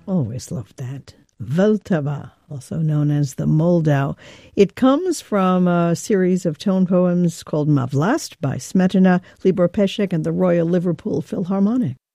Always loved that. Vltava, also known as the Moldau. It comes from a series of tone poems called Mavlast by Smetana, Libor Pesek, and the Royal Liverpool Philharmonic.